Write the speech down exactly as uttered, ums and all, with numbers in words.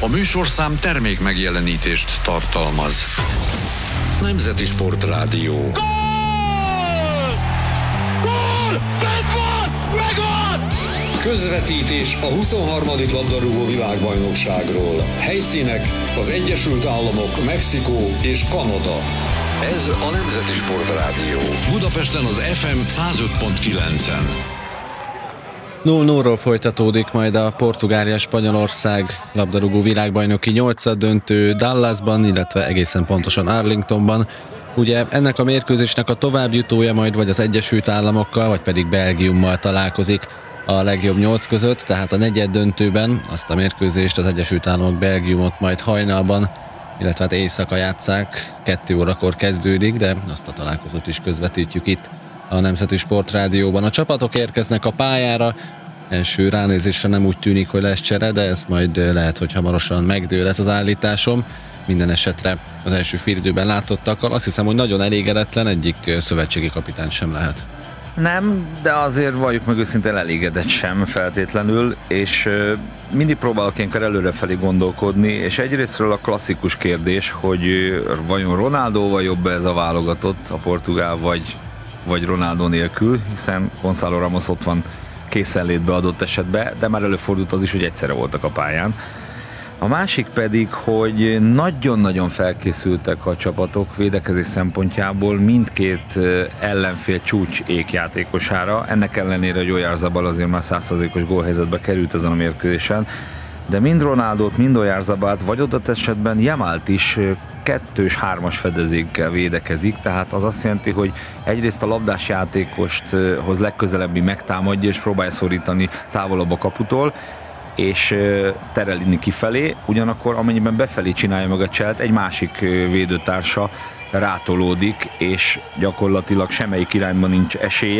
A műsorszám termék megjelenítést tartalmaz. Nemzeti Sportrádió. Gól! Gól! Bent van! Megvan! Közvetítés a huszonharmadik labdarúgó világbajnokságról. Helyszínek az Egyesült Államok, Mexikó és Kanada. Ez a Nemzeti Sportrádió. Budapesten az ef em száz öt pont kilencen. nulla nullról folytatódik majd a Portugália-Spanyolország labdarúgó világbajnoki nyolcaddöntő Dallasban, illetve egészen pontosan Arlingtonban. Ugye ennek a mérkőzésnek a továbbjutója majd vagy az Egyesült Államokkal, vagy pedig Belgiummal találkozik a legjobb nyolc között, tehát a negyeddöntőben azt a mérkőzést az Egyesült Államok Belgiumot majd hajnalban, illetve hát éjszaka játsszák, kettő órakor kezdődik, de azt a találkozót is közvetítjük itt a Nemzeti Sportrádióban. A csapatok érkeznek a pályára, első ránézésre nem úgy tűnik, hogy lesz csere, de ez majd lehet, hogy hamarosan megdől ez az állításom. Minden esetre az első félidőben látottakkal azt hiszem, hogy nagyon elégedetlen egyik szövetségi kapitány sem lehet. Nem, de azért valljuk meg őszintén elégedett sem feltétlenül, és mindig próbálok ilyenkor előrefelé gondolkodni, és egyrésztről a klasszikus kérdés, hogy vajon Ronaldóval jobb ez a válogatott, a portugál, vagy, vagy Ronaldo nélkül, hiszen Gonzalo Ramos ott van készenlétbe adott esetben, de már előfordult az is, hogy egyszerre voltak a pályán. A másik pedig, hogy nagyon-nagyon felkészültek a csapatok védekezés szempontjából mindkét ellenfél csúcs ékjátékosára. Ennek ellenére, hogy Oyarzabal azért már száz százalékos gólhelyzetbe került ezen a mérkőzésen, de mind Ronaldót, mind Oyarzabalt, vagy adott esetben Jamalt is kettős, hármas fedezékkel védekezik, tehát az azt jelenti, hogy egyrészt a labdás játékosthoz legközelebbi megtámadja és próbálja szorítani távolabb a kaputól, és terelni kifelé, ugyanakkor amennyiben befelé csinálja meg a cselt, egy másik védőtársa rátolódik, és gyakorlatilag semmelyik irányban nincs esélye.